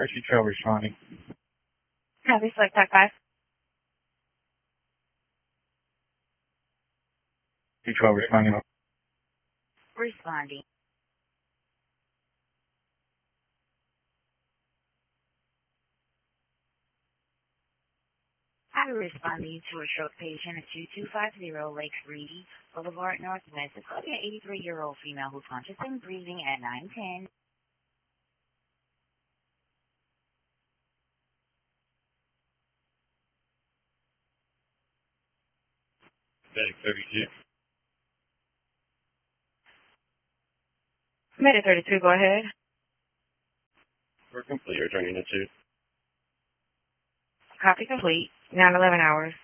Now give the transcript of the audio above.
Hershey Trail responding. Copy, select TAC 5. Hershey Trail responding. Responding. I'm responding to a stroke patient at 2250 Lake Reedy Boulevard Northwest. It's going to be an 83-year-old female who's conscious and breathing at 910. Medic 32. Medic 32, go ahead. We're complete. Returning to 2. Copy complete. 9:11 hours.